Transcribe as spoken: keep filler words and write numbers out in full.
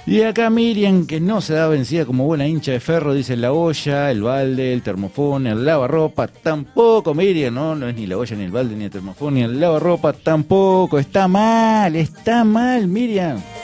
Y acá Miriam, que no se da vencida como buena hincha de ferro, dice la olla, el balde, el termofón, el lavarropa. Tampoco, Miriam, no, no es ni la olla, ni el balde, ni el termofón, ni el lavarropa. Tampoco, está mal, está mal, Miriam.